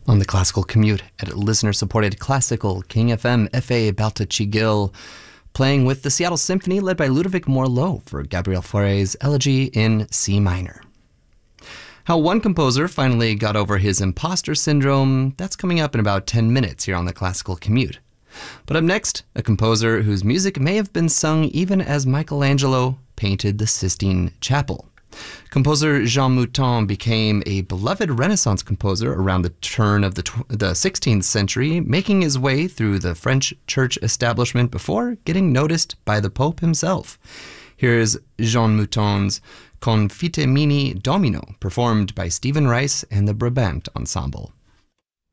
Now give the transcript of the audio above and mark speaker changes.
Speaker 1: On the Classical Commute at listener-supported Classical King FM, F.A. Baltachigil, playing with the Seattle Symphony led by Ludovic Morlot for Gabriel Fauré's Elegy in C minor. How one composer finally got over his imposter syndrome, that's coming up in about 10 minutes here on the Classical Commute. But up next, a composer whose music may have been sung even as Michelangelo painted the Sistine Chapel. Composer Jean Mouton became a beloved Renaissance composer around the turn of the 16th century, making his way through the French church establishment before getting noticed by the Pope himself. Here's Jean Mouton's Confitemini Domino, performed by Stephen Rice and the Brabant Ensemble.